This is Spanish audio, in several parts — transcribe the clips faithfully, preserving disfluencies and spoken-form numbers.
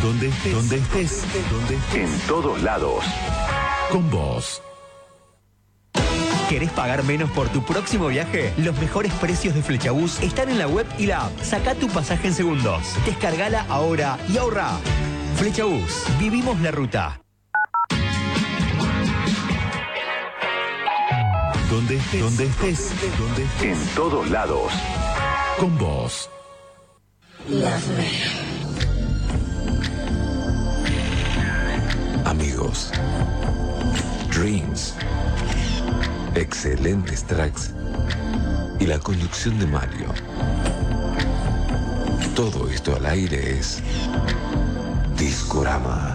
Donde estés, donde estés, donde estés. En todos lados. Con vos. ¿Querés pagar menos por tu próximo viaje? Los mejores precios de Flechabús están en la web y la app. Sacá tu pasaje en segundos. Descargala ahora y ahorra. Flechabús. Vivimos la ruta. Donde estés, donde estés, donde estés. En todos lados. Con vos. Amigos, Dreams, excelentes tracks y la conducción de Mario. Todo esto al aire es Discorama.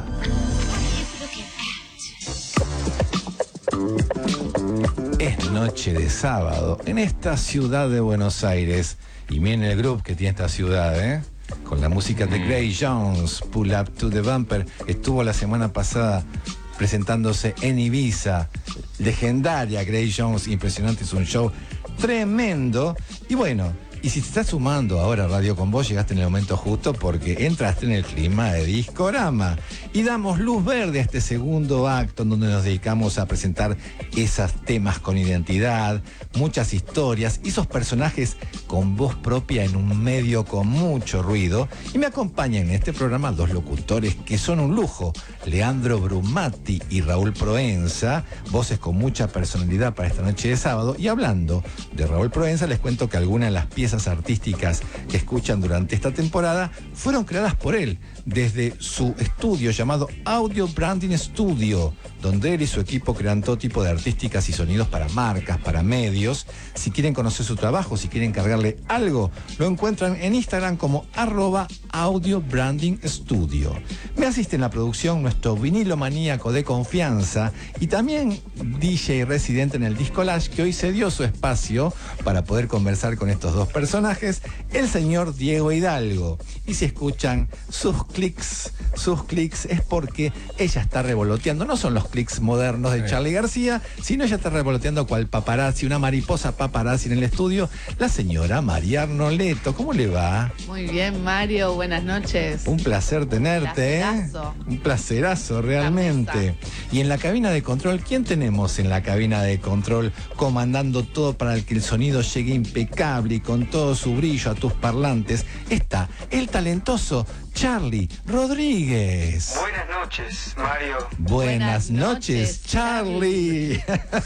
Es noche de sábado en esta ciudad de Buenos Aires. Y miren el grupo que tiene esta ciudad, ¿eh? Con la música de Grace Jones, Pull Up to the Bumper. Estuvo la semana pasada presentándose en Ibiza. Legendaria Grace Jones, impresionante, es un show tremendo. Y bueno, y si te estás sumando ahora a Radio Con Vos, llegaste en el momento justo porque entraste en el clima de Discorama. Y damos luz verde a este segundo acto en donde nos dedicamos a presentar esos temas con identidad, muchas historias, esos personajes con voz propia en un medio con mucho ruido. Y me acompañan en este programa dos locutores que son un lujo, Leandro Brumati y Raúl Proenza, voces con mucha personalidad para esta noche de sábado. Y hablando de Raúl Proenza, les cuento que algunas de las piezas artísticas que escuchan durante esta temporada fueron creadas por él desde su estudio llamado Audio Branding Studio, donde él y su equipo crean todo tipo de artísticas y sonidos para marcas, para medios. Si quieren conocer su trabajo, si quieren cargarle algo, lo encuentran en Instagram como arroba Audio Branding Studio. Me asiste en la producción nuestro vinilo maníaco de confianza y también D J residente en el Discolage, que hoy se dio su espacio para poder conversar con estos dos personajes, el señor Diego Hidalgo. Y si escuchan sus clics, sus clics es porque ella está revoloteando. No son los clics modernos de Charly García, sino ella está revoloteando cual paparazzi, una mariposa paparazzi en el estudio, la señora María Arnoleto. ¿Cómo le va? Muy bien, Mario, buenas noches. Un placer tenerte, Placerazo. ¿eh? Un placerazo, realmente. Y en la cabina de control, ¿quién tenemos en la cabina de control comandando todo para que el sonido llegue impecable y con todo su brillo a tus parlantes? Está el talentoso Charly Rodríguez. Buenas noches, Mario. Buenas, Buenas noches, noches, Charly.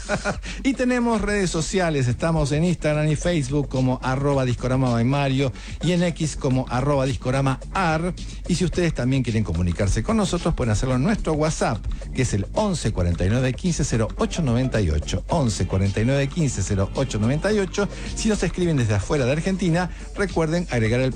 Y tenemos redes sociales, estamos en Instagram y Facebook como arroba Discorama by Mario y en X como arroba Discorama ar. Y si ustedes también quieren comunicarse con nosotros, pueden hacerlo en nuestro WhatsApp, que es el once cuarenta y nueve quince cero ocho noventa y ocho. once cuarenta y nueve quince cero ocho noventa y ocho. Si nos escriben desde afuera de Argentina, recuerden agregar el